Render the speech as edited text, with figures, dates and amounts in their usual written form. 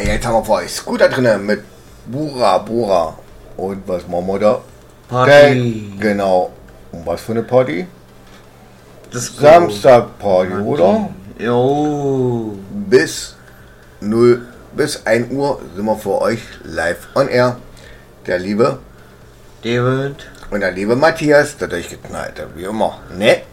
jetzt haben wir für euch Scooter drin mit Bora. Und was machen wir da? Party. Genau. Und was für eine Party? Das Samstag-Party, oder? Jo. Bis 1 Uhr sind wir für euch live on air. Der liebe David und der liebe Matthias, der durchgeknallte, wie immer, ne?